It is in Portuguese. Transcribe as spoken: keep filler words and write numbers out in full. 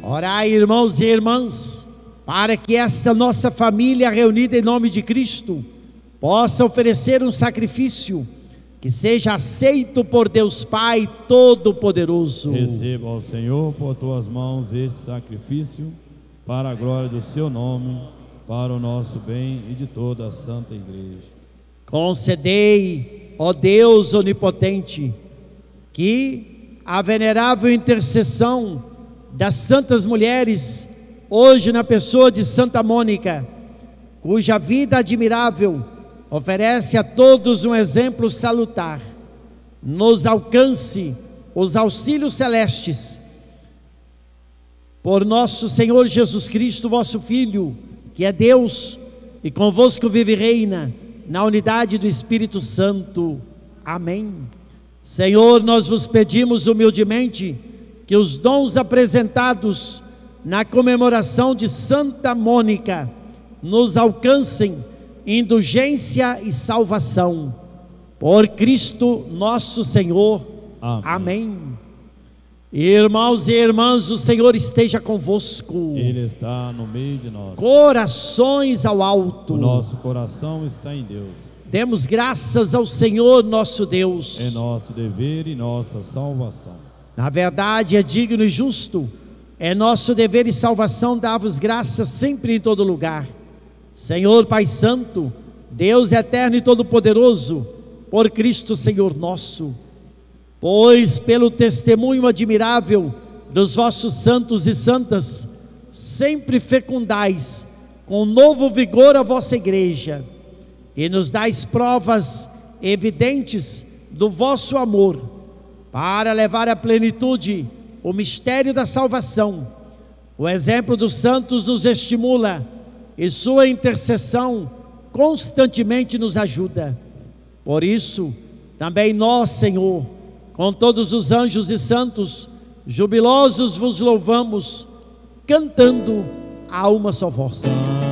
Orai, irmãos e irmãs, para que esta nossa família reunida em nome de Cristo possa oferecer um sacrifício que seja aceito por Deus Pai Todo-Poderoso. Receba ao Senhor por tuas mãos este sacrifício, para a glória do seu nome, para o nosso bem e de toda a Santa Igreja. Concedei, ó Deus onipotente, que a venerável intercessão das santas mulheres, hoje na pessoa de Santa Mônica, cuja vida admirável oferece a todos um exemplo salutar, nos alcance os auxílios celestes por nosso Senhor Jesus Cristo, vosso Filho, que é Deus e convosco vive e reina na unidade do Espírito Santo. Amém. Senhor, nós vos pedimos humildemente que os dons apresentados na comemoração de Santa Mônica nos alcancem indulgência e salvação, por Cristo nosso Senhor. Amém. Amém. Irmãos e irmãs, o Senhor esteja convosco. Ele está no meio de nós. Corações ao alto. O nosso coração está em Deus. Demos graças ao Senhor nosso Deus. É nosso dever e nossa salvação. Na verdade, é digno e justo, é nosso dever e salvação dar-vos graças sempre e em todo lugar. Senhor Pai Santo, Deus eterno e todo-poderoso, por Cristo Senhor nosso, pois pelo testemunho admirável dos vossos santos e santas, sempre fecundais com novo vigor a vossa igreja, e nos dais provas evidentes do vosso amor, para levar à plenitude o mistério da salvação. O exemplo dos santos nos estimula, e sua intercessão constantemente nos ajuda. Por isso, também nós, Senhor, com todos os anjos e santos, jubilosos vos louvamos, cantando a uma só voz.